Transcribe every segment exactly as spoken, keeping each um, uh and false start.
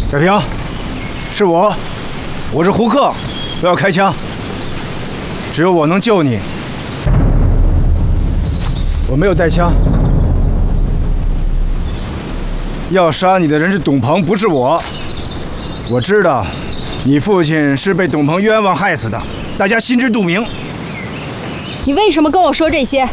小平，是我，我是胡克，不要开枪，只有我能救你。我没有带枪，要杀你的人是董鹏，不是我。我知道，你父亲是被董鹏冤枉害死的，大家心知肚明。 你为什么跟我说这些？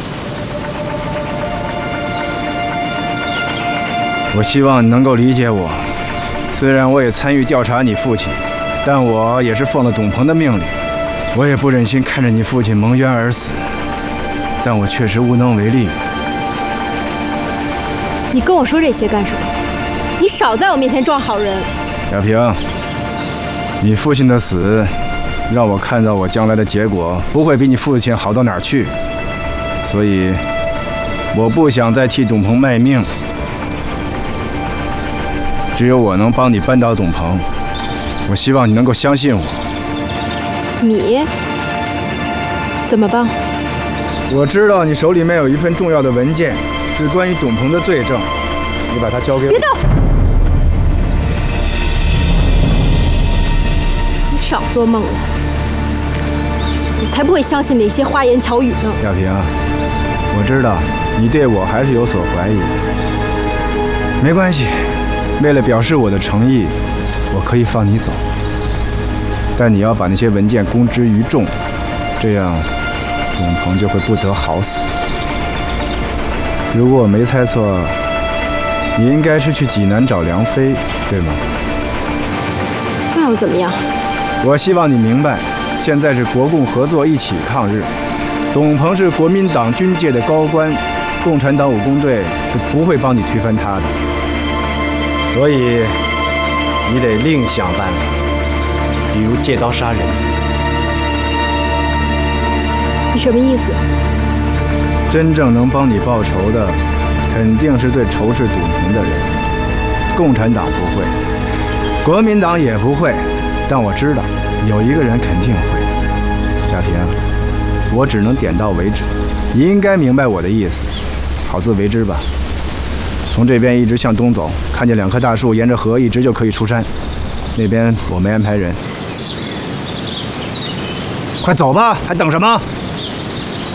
我希望你能够理解我。虽然我也参与调查你父亲，但我也是奉了董鹏的命令。我也不忍心看着你父亲蒙冤而死，但我确实无能为力。 你跟我说这些干什么？你少在我面前装好人。 小平，你父亲的死，让我看到我将来的结果不会比你父亲好到哪儿去，所以我不想再替董鹏卖命。只有我能帮你扳倒董鹏，我希望你能够相信我。 你怎么帮？ 我知道你手里面有一份重要的文件，是关于董鹏的罪证，你把它交给我。 别动！你少做梦了，我才不会相信那些花言巧语呢。 亚平，我知道你对我还是有所怀疑，没关系。为了表示我的诚意，我可以放你走，但你要把那些文件公之于众，这样董鹏就会不得好死。如果我没猜错，你应该是去济南找梁飞，对吗？ 那又怎么样？ 我希望你明白，现在是国共合作一起抗日，董鹏是国民党军界的高官，共产党武工队是不会帮你推翻他的。所以，你得另想办法，比如借刀杀人。 你什么意思？ 真正能帮你报仇的，肯定是最仇视董鹏的人。共产党不会，国民党也不会，但我知道有一个人肯定会。亚平，我只能点到为止，你应该明白我的意思，好自为之吧。从这边一直向东走，看见两棵大树，沿着河一直就可以出山。那边我没安排人。快走吧，还等什么？